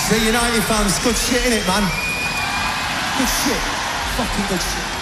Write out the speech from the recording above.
See, United fans, good shit, innit, man? Good shit. Fucking good shit.